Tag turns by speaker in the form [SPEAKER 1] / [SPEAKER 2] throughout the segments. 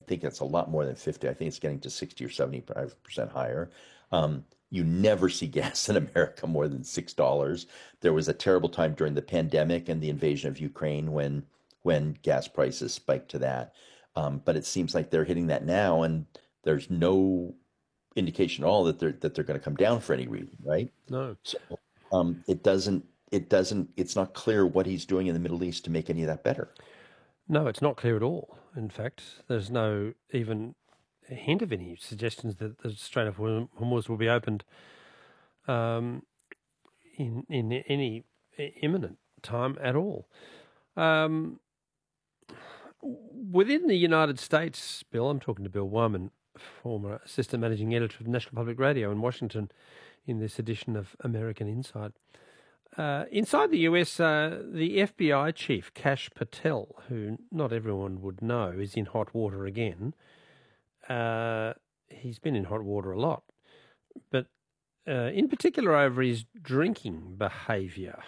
[SPEAKER 1] think it's a lot more than 50. I think it's getting to 60 or 75% higher. You never see gas in America more than $6. There was a terrible time during the pandemic and the invasion of Ukraine when gas prices spiked to that. But it seems like they're hitting that now, and there's no indication at all that they're going to come down for any reason, right?
[SPEAKER 2] No.
[SPEAKER 1] So it's not clear what he's doing in the Middle East to make any of that better.
[SPEAKER 2] No, it's not clear at all. In fact, there's no even a hint of any suggestions that the Strait of Hormuz will be opened in any imminent time at all. Within the United States, Bill, I'm talking to Bill Wyman, former assistant managing editor of National Public Radio in Washington, in this edition of American Insight. Inside the US, the FBI chief, Kash Patel, who not everyone would know, is in hot water again. He's been in hot water a lot, but in particular over his drinking behaviour.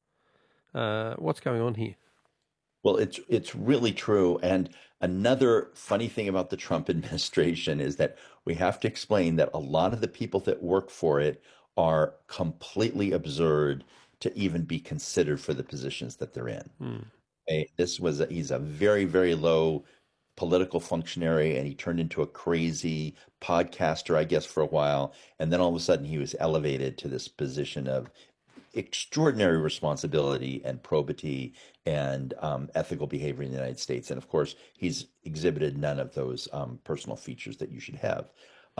[SPEAKER 2] What's going on here?
[SPEAKER 1] Well, it's really true. And another funny thing about the Trump administration is that we have to explain that a lot of the people that work for it are completely absurd to even be considered for the positions that they're in. Okay? He's a very, very low political functionary, and he turned into a crazy podcaster, I guess, for a while. And then all of a sudden he was elevated to this position of extraordinary responsibility and probity and ethical behavior in the United States. And of course, he's exhibited none of those personal features that you should have.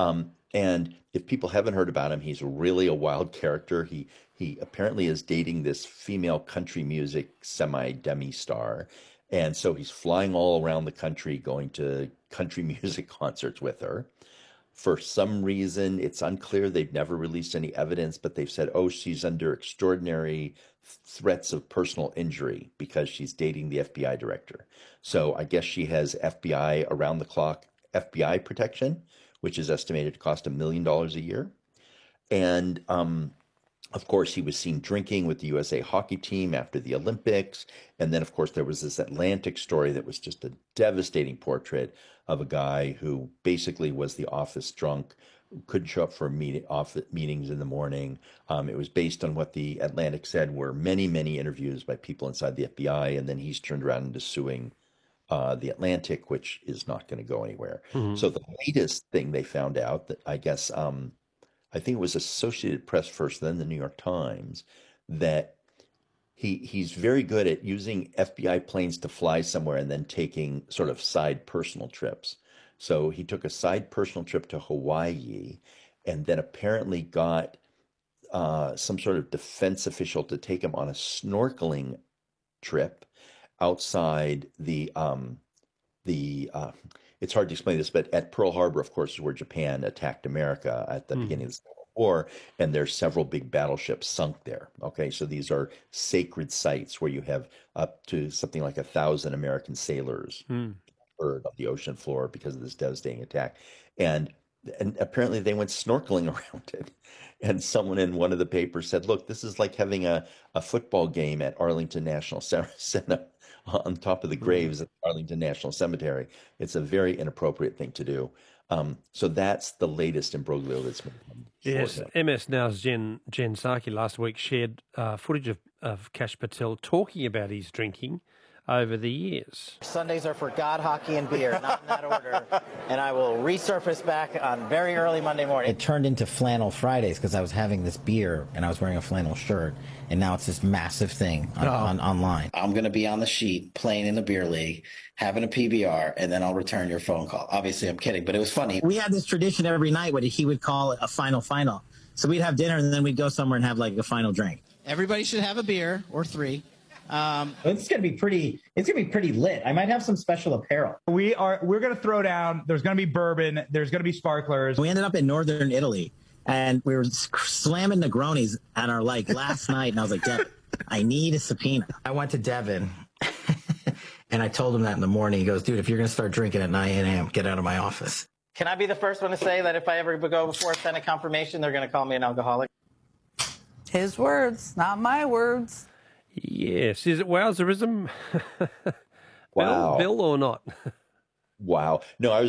[SPEAKER 1] And if people haven't heard about him, he's really a wild character. He apparently is dating this female country music semi-demi star. And so he's flying all around the country, going to country music concerts with her. For some reason, it's unclear. They've never released any evidence, but they've said, oh, she's under extraordinary threats of personal injury because she's dating the FBI director. So I guess she has FBI around the clock FBI protection, which is estimated to cost $1 million a year. And of course, he was seen drinking with the USA hockey team after the Olympics. And then, of course, there was this Atlantic story that was just a devastating portrait of a guy who basically was the office drunk, couldn't show up for meetings in the morning. It was based on what the Atlantic said were many, many interviews by people inside the FBI. And then he's turned around into suing the Atlantic, which is not going to go anywhere.
[SPEAKER 2] Mm-hmm.
[SPEAKER 1] So the latest thing they found out that I guess I think it was Associated Press first, then the New York Times, that he's very good at using FBI planes to fly somewhere and then taking sort of side personal trips. So he took a side personal trip to Hawaii and then apparently got some sort of defense official to take him on a snorkeling trip outside it's hard to explain this, but at Pearl Harbor, of course, is where Japan attacked America at the beginning of the Civil War, and there's several big battleships sunk there. Okay, so these are sacred sites where you have up to something like 1,000 American sailors buried on the ocean floor because of this devastating attack. And apparently they went snorkeling around it. And someone in one of the papers said, look, this is like having a football game at Arlington National Cemetery on top of the graves at Arlington National Cemetery. It's a very inappropriate thing to do. So that's the latest imbroglio that's been.
[SPEAKER 2] Yes, MS Now's Jen Psaki last week shared footage of Kash Patel talking about his drinking over the years.
[SPEAKER 3] Sundays are for God, hockey, and beer, not in that order. And I will resurface back on very early Monday morning. It turned into Flannel Fridays because I was having this beer and I was wearing a flannel shirt. And now it's this massive thing online. I'm going to be on the sheet playing in the beer league, having a PBR, and then I'll return your phone call. Obviously, I'm kidding, but it was funny. We had this tradition every night where he would call it a final. So we'd have dinner and then we'd go somewhere and have like a final drink. Everybody should have a beer or three. It's gonna be pretty lit. I might have some special apparel.
[SPEAKER 4] We're gonna throw down. There's gonna be bourbon. There's gonna be sparklers.
[SPEAKER 3] We ended up in northern Italy, and we were slamming Negronis at our last night. And I was like, Devin, I need a subpoena. I went to Devin, and I told him that in the morning. He goes, dude, if you're gonna start drinking at 9 a.m., get out of my office. Can I be the first one to say that if I ever go before Senate confirmation, they're gonna call me an alcoholic?
[SPEAKER 5] His words, not my words.
[SPEAKER 2] Yes. Is it wowserism?
[SPEAKER 1] Wow.
[SPEAKER 2] Bill or not?
[SPEAKER 1] Wow. No, I was